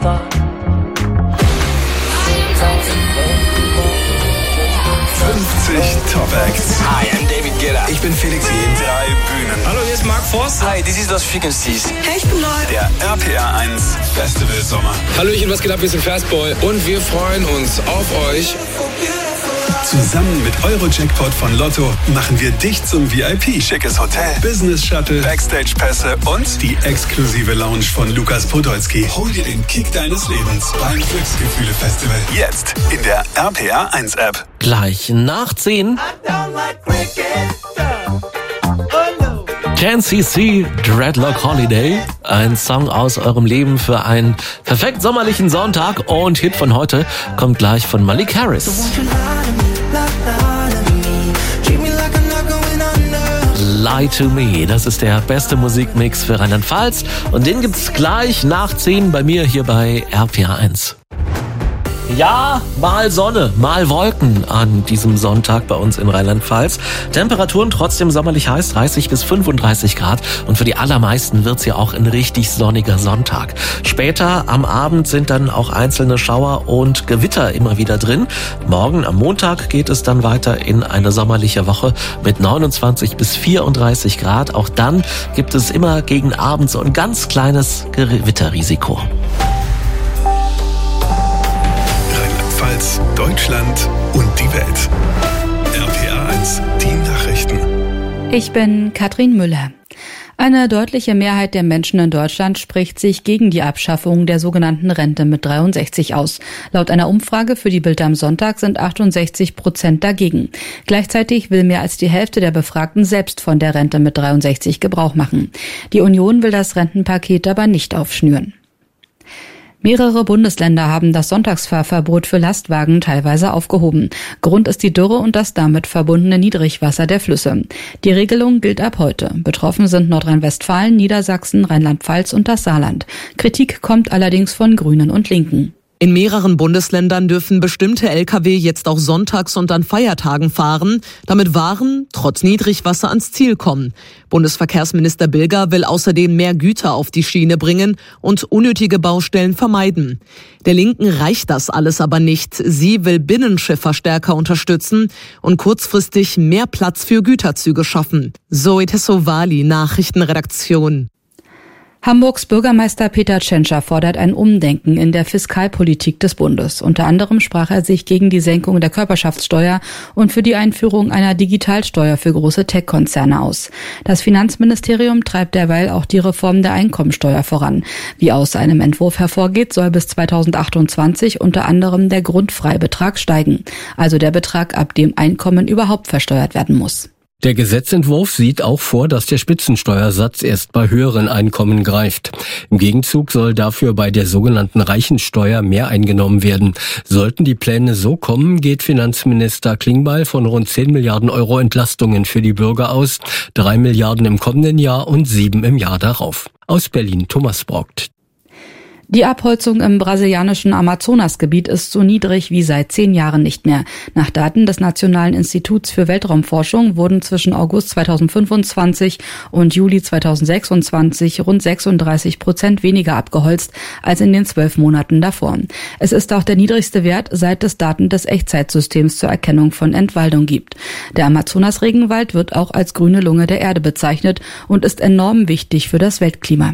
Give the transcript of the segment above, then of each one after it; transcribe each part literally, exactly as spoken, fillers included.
fünfzig Top Acts. Hi, I'm David Guetta. Ich bin Felix Jähn. Drei Bühnen. Hallo, hier ist Mark Forster. Hi, this is Los Frequencies. Hey, ich bin Neu. Der R P R eins Festival Sommer. Hallöchen, was geht ab? Wir sind Fastboy und wir freuen uns auf euch. Zusammen mit Eurojackpot von Lotto machen wir dich zum V I P. Schickes Hotel, Business Shuttle, Backstage-Pässe und die exklusive Lounge von Lukas Podolski. Hol dir den Kick deines Lebens beim Glücksgefühle-Festival. Jetzt in der R P R eins App. Gleich nach zehn. Can C C, Dreadlock Holiday. Ein Song aus eurem Leben für einen perfekt sommerlichen Sonntag. Und Hit von heute kommt gleich von Malik Harris. Lie to Me, das ist der beste Musikmix für Rheinland-Pfalz. Und den gibt's gleich nach zehn bei mir hier bei R P R eins. Ja, mal Sonne, mal Wolken an diesem Sonntag bei uns in Rheinland-Pfalz. Temperaturen trotzdem sommerlich heiß, dreißig bis fünfunddreißig Grad. Und für die allermeisten wird's ja auch ein richtig sonniger Sonntag. Später am Abend sind dann auch einzelne Schauer und Gewitter immer wieder drin. Morgen am Montag geht es dann weiter in eine sommerliche Woche mit neunundzwanzig bis vierunddreißig Grad. Auch dann gibt es immer gegen Abend so ein ganz kleines Gewitterrisiko. Deutschland und die Welt. R P R eins, die Nachrichten. Ich bin Katrin Müller. Eine deutliche Mehrheit der Menschen in Deutschland spricht sich gegen die Abschaffung der sogenannten Rente mit dreiundsechzig aus. Laut einer Umfrage für die Bild am Sonntag sind achtundsechzig Prozent dagegen. Gleichzeitig will mehr als die Hälfte der Befragten selbst von der Rente mit dreiundsechzig Gebrauch machen. Die Union will das Rentenpaket aber nicht aufschnüren. Mehrere Bundesländer haben das Sonntagsfahrverbot für Lastwagen teilweise aufgehoben. Grund ist die Dürre und das damit verbundene Niedrigwasser der Flüsse. Die Regelung gilt ab heute. Betroffen sind Nordrhein-Westfalen, Niedersachsen, Rheinland-Pfalz und das Saarland. Kritik kommt allerdings von Grünen und Linken. In mehreren Bundesländern dürfen bestimmte L K W jetzt auch sonntags und an Feiertagen fahren, damit Waren trotz Niedrigwasser ans Ziel kommen. Bundesverkehrsminister Bilger will außerdem mehr Güter auf die Schiene bringen und unnötige Baustellen vermeiden. Der Linken reicht das alles aber nicht. Sie will Binnenschiffer stärker unterstützen und kurzfristig mehr Platz für Güterzüge schaffen. Zoe Tessovali, Nachrichtenredaktion. Hamburgs Bürgermeister Peter Tschentscher fordert ein Umdenken in der Fiskalpolitik des Bundes. Unter anderem sprach er sich gegen die Senkung der Körperschaftssteuer und für die Einführung einer Digitalsteuer für große Tech-Konzerne aus. Das Finanzministerium treibt derweil auch die Reform der Einkommensteuer voran. Wie aus einem Entwurf hervorgeht, soll bis zweitausendachtundzwanzig unter anderem der Grundfreibetrag steigen, also der Betrag, ab dem Einkommen überhaupt versteuert werden muss. Der Gesetzentwurf sieht auch vor, dass der Spitzensteuersatz erst bei höheren Einkommen greift. Im Gegenzug soll dafür bei der sogenannten Reichensteuer mehr eingenommen werden. Sollten die Pläne so kommen, geht Finanzminister Klingbeil von rund zehn Milliarden Euro Entlastungen für die Bürger aus, drei Milliarden im kommenden Jahr und sieben im Jahr darauf. Aus Berlin Thomas Brockt. Die Abholzung im brasilianischen Amazonasgebiet ist so niedrig wie seit zehn Jahren nicht mehr. Nach Daten des Nationalen Instituts für Weltraumforschung wurden zwischen August zweitausendfünfundzwanzig und Juli zweitausendsechsundzwanzig rund sechsunddreißig Prozent weniger abgeholzt als in den zwölf Monaten davor. Es ist auch der niedrigste Wert, seit es Daten des Echtzeitsystems zur Erkennung von Entwaldung gibt. Der Amazonas-Regenwald wird auch als grüne Lunge der Erde bezeichnet und ist enorm wichtig für das Weltklima.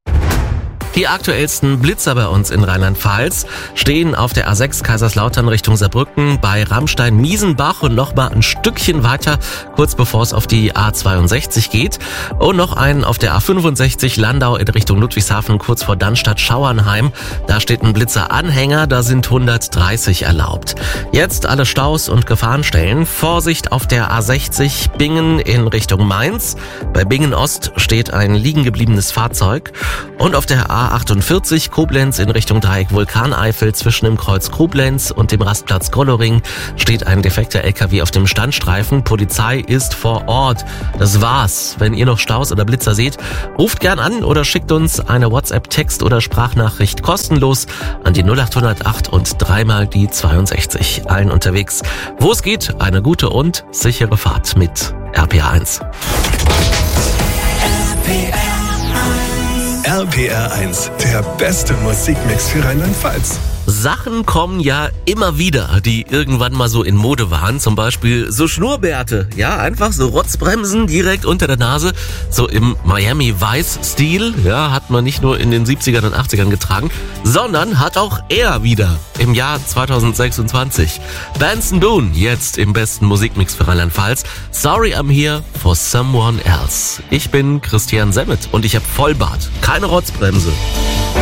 Die aktuellsten Blitzer bei uns in Rheinland-Pfalz stehen auf der A sechs Kaiserslautern Richtung Saarbrücken bei Ramstein-Miesenbach und noch mal ein Stückchen weiter, kurz bevor es auf die A zweiundsechzig geht. Und noch einen auf der A fünfundsechzig Landau in Richtung Ludwigshafen, kurz vor Dannstatt-Schauernheim. Da steht ein Blitzer-Anhänger, da sind hundertdreißig erlaubt. Jetzt alle Staus und Gefahrenstellen. Vorsicht auf der A sechzig Bingen in Richtung Mainz. Bei Bingen Ost steht ein liegen gebliebenes Fahrzeug. Und auf der A achtundvierzig Koblenz in Richtung Dreieck Vulkaneifel zwischen dem Kreuz Koblenz und dem Rastplatz Golloring steht ein defekter L K W auf dem Standstreifen. Polizei ist vor Ort. Das war's. Wenn ihr noch Staus oder Blitzer seht, ruft gern an oder schickt uns eine WhatsApp-Text- oder Sprachnachricht kostenlos an die null acht null acht und dreimal die zweiundsechzig. Allen unterwegs, wo es geht, eine gute und sichere Fahrt mit R P R eins. R R P R eins, der beste Musikmix für Rheinland-Pfalz. Sachen kommen ja immer wieder, die irgendwann mal so in Mode waren. Zum Beispiel so Schnurrbärte. Ja, einfach so Rotzbremsen direkt unter der Nase. So im Miami Vice-Stil. Ja, hat man nicht nur in den siebzigern und achtzigern getragen, sondern hat auch er wieder im Jahr zweitausendsechsundzwanzig. Benson Boone, jetzt im besten Musikmix für Rheinland-Pfalz. Sorry, I'm here for someone else. Ich bin Christian Semmet und ich habe Vollbart. Keine Rotzbremse.